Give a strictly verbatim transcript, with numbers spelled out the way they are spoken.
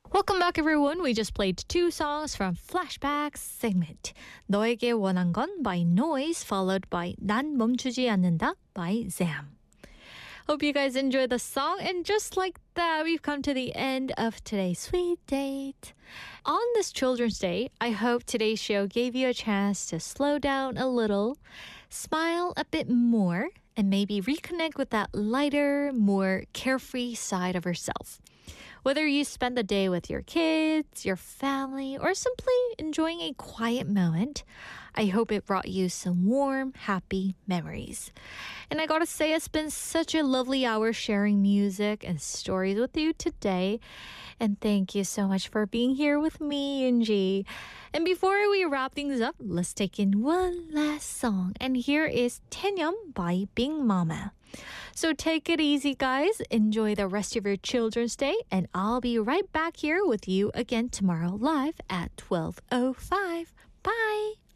Welcome back, everyone. We just played two songs from Flashback segment. 너에게 원한 건 by Noise, followed by 난 멈추지 않는다 by Zam. Hope you guys enjoyed the song. And just like that, we've come to the end of today's sweet date. On this Children's Day, I hope today's show gave you a chance to slow down a little, smile a bit more, and maybe reconnect with that lighter, more carefree side of yourself. Whether you spend the day with your kids, your family, or simply enjoying a quiet moment, I hope it brought you some warm, happy memories. And I gotta say, it's been such a lovely hour sharing music and stories with you today. And thank you so much for being here with me, Yunji. And before we wrap things up, let's take in one last song. And here is Tenyum by Bing Mama. So take it easy, guys. Enjoy the rest of your Children's Day. And I'll be right back here with you again tomorrow live at twelve oh five.